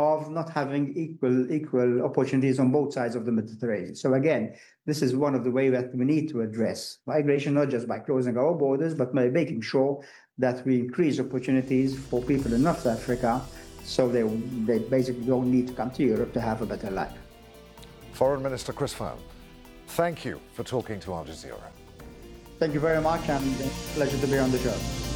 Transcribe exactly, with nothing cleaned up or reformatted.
of not having equal equal opportunities on both sides of the Mediterranean. So again, this is one of the ways that we need to address migration, not just by closing our borders, but by making sure that we increase opportunities for people in North Africa, so they, they basically don't need to come to Europe to have a better life. Foreign Minister Chris Fahon, thank you for talking to Al Jazeera. Thank you very much, and a pleasure to be on the show.